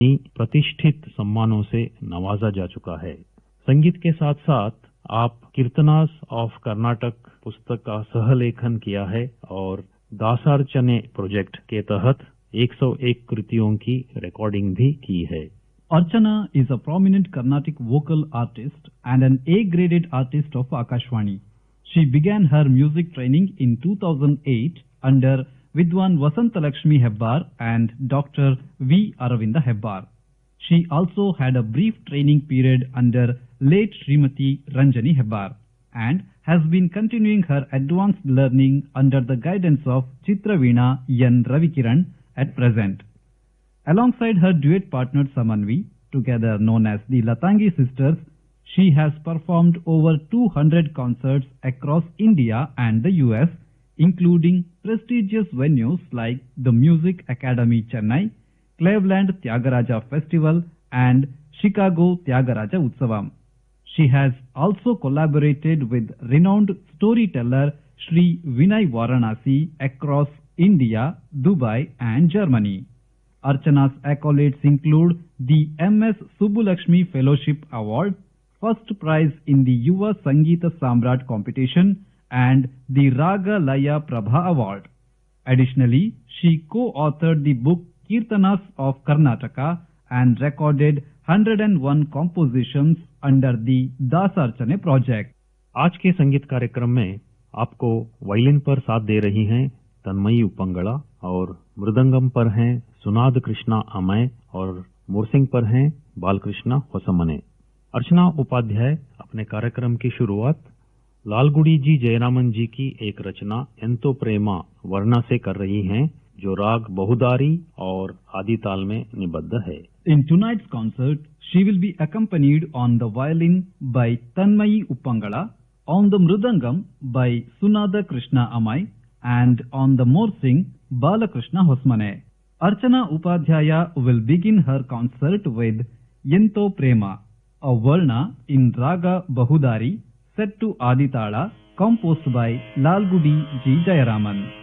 प्रतिष्ठित सम्मानों से नवाजा जा चुका है। संगीत के साथ साथ आप कीर्तनास ऑफ कर्नाटक पुस्तक का सहलेखन किया है और दासार्चने प्रोजेक्ट के तहत 101 कृतियों की रिकॉर्डिंग भी की है। Archana is a prominent Carnatic vocal artist and an A-graded artist of Akashvani. She began her music training in 2008 under Vidwan Vasantalakshmi Hebbar and Dr. V. Aravinda Hebbar. She also had a brief training period under late Srimati Ranjani Hebbar and has been continuing her advanced learning under the guidance of Chitraveena N. Ravikiran at present. Alongside her duet partner Samanvi, together known as the Latangi sisters, she has performed over 200 concerts across India and the US, including prestigious venues like the Music Academy Chennai, Cleveland Tyagaraja Festival and Chicago Tyagaraja Utsavam. She has also collaborated with renowned storyteller Sri Vinay Varanasi across India, Dubai and Germany. Archana's accolades include the MS Subbulakshmi Fellowship Award, first prize in the Yuva Sangeeta Samrat competition and the Raga Laya Prabha Award. Additionally, she co-authored the book Kirtanas of Karnataka and recorded 101 compositions under the Dasarchane project. आज के संगीत कार्यक्रम में आपको violin पर साथ दे रही हैं तन्मयी उपंगड़ा और मृदंगम पर हैं सुनाद कृष्णा अमय और मोरसिंग पर हैं बालकृष्णा होसमने। अर्चना उपाध्याय अपने कार्यक्रम की शुरुआत लालगुड़ी जी जयरामन जी की एक रचना एंतो प्रेमा वर्णा से कर रही हैं, जो राग बहुदारी और आदि ताल में निबद्ध है। In tonight's concert, she will be accompanied on the violin by Tanmayi Uppangala, on the mridangam by Sunada Krishna Amai, and on the morsing Balakrishna Hosmane. Archana Upadhyaya will begin her concert with Yento Prema, a Varna in Raga Bahudari set to Aditala, composed by Lalgudi G. Jayaraman.